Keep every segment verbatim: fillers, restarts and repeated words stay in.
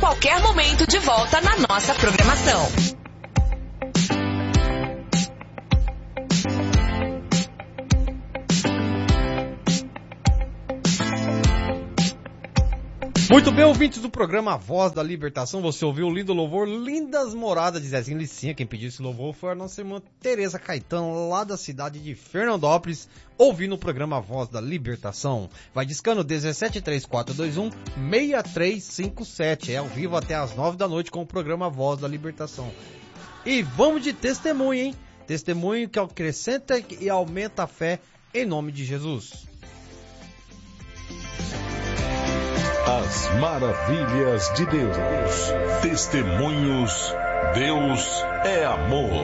qualquer momento de volta na nossa programação. Muito bem, ouvintes do programa Voz da Libertação, você ouviu o lindo louvor Lindas Moradas de Zezinho Licinha. Quem pediu esse louvor foi a nossa irmã Tereza Caetano, lá da cidade de Fernandópolis, ouvindo o programa Voz da Libertação. Vai discando dezessete três quatro dois um seis três cinco sete, é ao vivo até as nove da noite com o programa Voz da Libertação. E vamos de testemunho, hein? Testemunho que acrescenta e aumenta a fé em nome de Jesus. As maravilhas de Deus. Testemunhos. Deus é amor.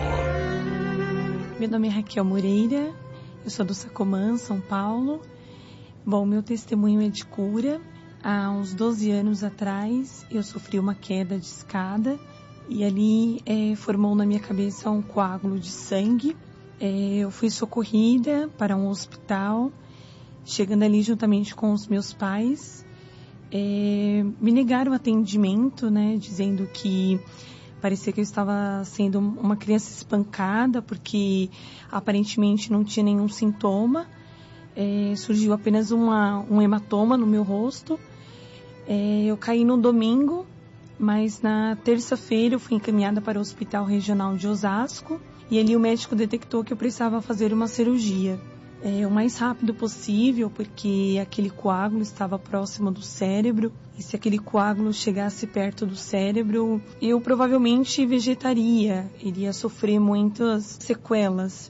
Meu nome é Raquel Moreira, eu sou do Sacomã, São Paulo. Bom, meu testemunho é de cura. Há uns doze anos atrás, eu sofri uma queda de escada e ali é, formou na minha cabeça um coágulo de sangue. É, eu fui socorrida para um hospital, chegando ali juntamente com os meus pais. É, me negaram atendimento, né, dizendo que parecia que eu estava sendo uma criança espancada, porque aparentemente não tinha nenhum sintoma. É, surgiu apenas uma, um hematoma no meu rosto. É, eu caí no domingo, mas na terça-feira eu fui encaminhada para o Hospital Regional de Osasco e ali o médico detectou que eu precisava fazer uma cirurgia. É, o mais rápido possível, porque aquele coágulo estava próximo do cérebro, e se aquele coágulo chegasse perto do cérebro, eu provavelmente vegetaria, iria sofrer muitas sequelas.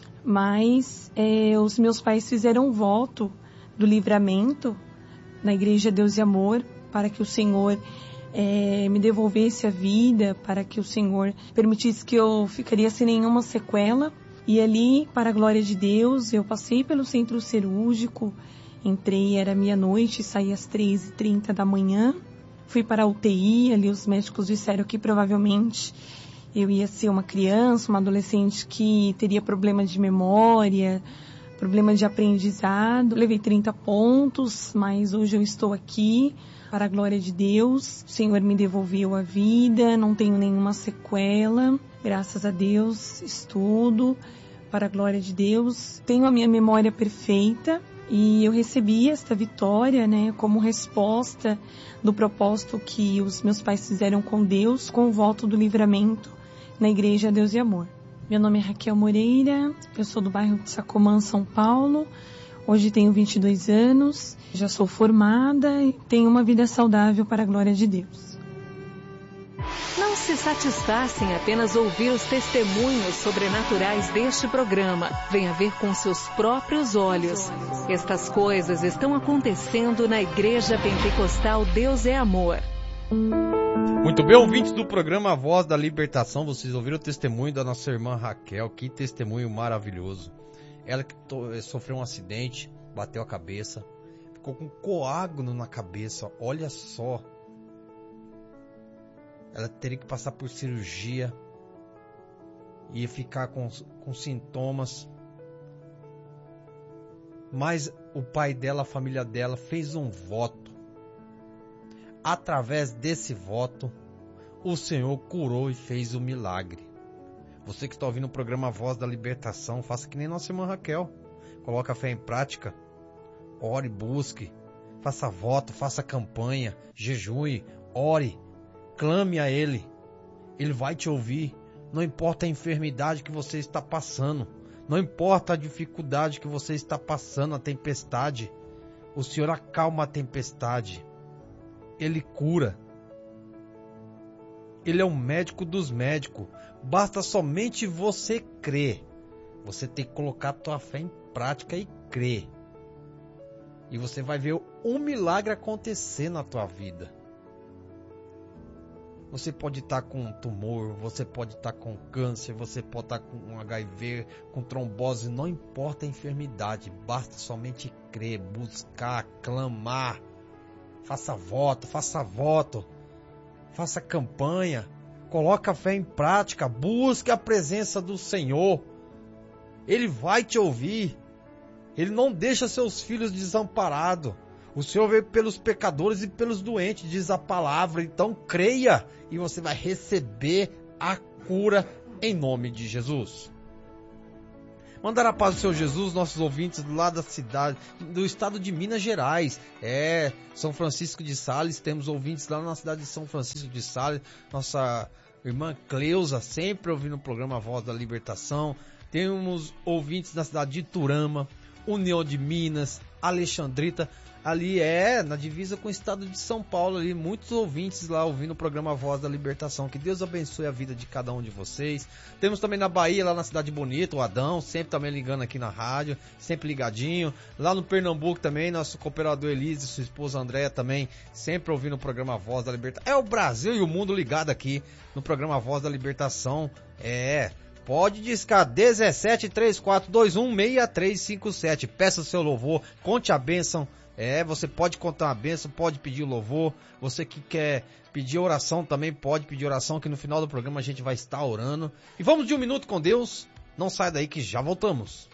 Mas é, os meus pais fizeram um voto do livramento na Igreja Deus e Amor, para que o Senhor é, me devolvesse a vida, para que o Senhor permitisse que eu ficaria sem nenhuma sequela. E ali, para a glória de Deus, eu passei pelo centro cirúrgico, entrei, era meia-noite, saí às três e trinta da manhã, fui para a U T I, ali os médicos disseram que provavelmente eu ia ser uma criança, uma adolescente que teria problema de memória, problema de aprendizado. Levei trinta pontos, mas hoje eu estou aqui, para a glória de Deus, o Senhor me devolveu a vida, não tenho nenhuma sequela. Graças a Deus, estudo para a glória de Deus. Tenho a minha memória perfeita e eu recebi esta vitória, né, como resposta do propósito que os meus pais fizeram com Deus, com o voto do livramento na Igreja Deus e Amor. Meu nome é Raquel Moreira, eu sou do bairro de Sacomã, São Paulo. Hoje tenho vinte e dois anos, já sou formada e tenho uma vida saudável para a glória de Deus. Não se satisfaça em apenas ouvir os testemunhos sobrenaturais deste programa. Venha ver com seus próprios olhos. Estas coisas estão acontecendo na Igreja Pentecostal Deus é Amor. Muito bem, ouvintes do programa Voz da Libertação, vocês ouviram o testemunho da nossa irmã Raquel. Que testemunho maravilhoso. Ela que to- sofreu um acidente, bateu a cabeça, ficou com coágulo na cabeça, olha só. Ela teria que passar por cirurgia, ia ficar com, com sintomas. Mas o pai dela, a família dela, fez um voto. Através desse voto, o Senhor curou e fez o milagre. Você que está ouvindo o programa Voz da Libertação, faça que nem nossa irmã Raquel. Coloque a fé em prática. Ore, busque. Faça voto, faça campanha, jejue, ore. Clame a Ele, Ele vai te ouvir, não importa a enfermidade que você está passando, não importa a dificuldade que você está passando, a tempestade, o Senhor acalma a tempestade, Ele cura, Ele é o médico dos médicos, basta somente você crer, você tem que colocar a tua fé em prática e crer, e você vai ver um milagre acontecer na tua vida. Você pode estar com um tumor, você pode estar com câncer, você pode estar com um H I V, com trombose, não importa a enfermidade, basta somente crer, buscar, clamar, faça voto, faça voto, faça campanha, coloque a fé em prática, busque a presença do Senhor, Ele vai te ouvir, Ele não deixa seus filhos desamparados, O Senhor veio pelos pecadores e pelos doentes, diz a palavra. Então creia e você vai receber a cura em nome de Jesus. Mandar a paz do Senhor Jesus, nossos ouvintes lá da cidade, do estado de Minas Gerais. É, São Francisco de Sales, temos ouvintes lá na cidade de São Francisco de Sales. Nossa irmã Cleusa, sempre ouvindo o programa Voz da Libertação. Temos ouvintes na cidade de Iturama, União de Minas, Alexandrita. Ali é, na divisa com o estado de São Paulo, ali, muitos ouvintes lá ouvindo o programa Voz da Libertação. Que Deus abençoe a vida de cada um de vocês. Temos também na Bahia, lá na Cidade Bonita, o Adão, sempre também ligando aqui na rádio, sempre ligadinho. Lá no Pernambuco também, nosso cooperador Elise e sua esposa Andréa também, sempre ouvindo o programa Voz da Libertação. É o Brasil e o mundo ligado aqui no programa Voz da Libertação. É... Pode discar dezessete, trinta e quatro, vinte e um, sessenta e três cinquenta e sete. Peça o seu louvor, conte a bênção. É, você pode contar uma bênção, pode pedir louvor. Você que quer pedir oração também pode pedir oração, que no final do programa a gente vai estar orando. E vamos de um minuto com Deus. Não sai daí que já voltamos.